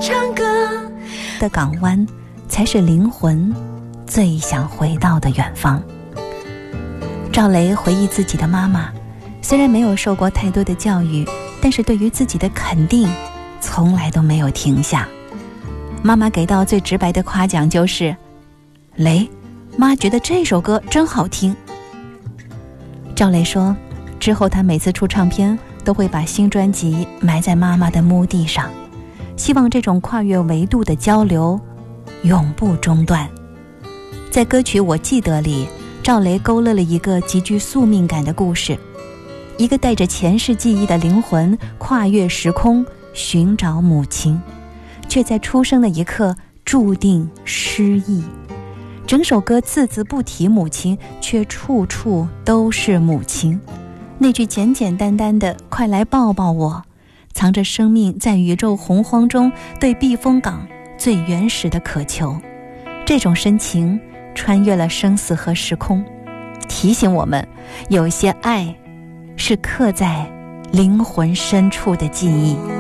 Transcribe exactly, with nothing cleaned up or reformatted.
唱歌的港湾，才是灵魂最想回到的远方。赵雷回忆自己的妈妈，虽然没有受过太多的教育，但是对于自己的肯定从来都没有停下。妈妈给到最直白的夸奖就是：雷，妈觉得这首歌真好听。赵雷说，之后他每次出唱片都会把新专辑埋在妈妈的墓地上，希望这种跨越维度的交流永不中断。在歌曲《我记得》里，赵雷勾勒了一个极具宿命感的故事，一个带着前世记忆的灵魂跨越时空寻找母亲，却在出生的一刻注定失忆。整首歌字字不提母亲，却处处都是母亲。那句简简单单的快来抱抱我，藏着生命在宇宙洪荒中对避风港最原始的渴求。这种深情穿越了生死和时空，提醒我们，有些爱是刻在灵魂深处的记忆。